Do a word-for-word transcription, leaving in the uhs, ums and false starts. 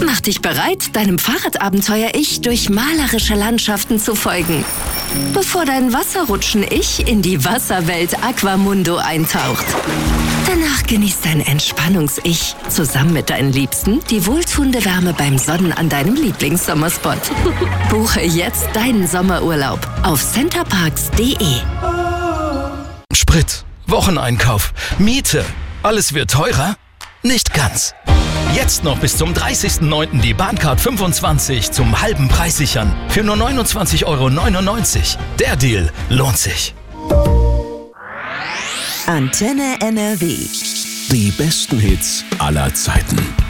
Mach dich bereit, deinem Fahrradabenteuer-Ich durch malerische Landschaften zu folgen, bevor dein Wasserrutschen-Ich in die Wasserwelt Aquamundo eintaucht. Danach genießt dein Entspannungs-Ich zusammen mit deinen Liebsten die wohltuende Wärme beim Sonnen an deinem Lieblingssommerspot. Buche jetzt deinen Sommerurlaub auf centerparks punkt de. Sprit, Wocheneinkauf, Miete, alles wird teurer? Nicht ganz. Jetzt noch bis zum dreißigsten neunten die Bahncard fünfundzwanzig zum halben Preis sichern. Für nur neunundzwanzig Euro neunundneunzig. Der Deal lohnt sich. Antenne N R W. Die besten Hits aller Zeiten.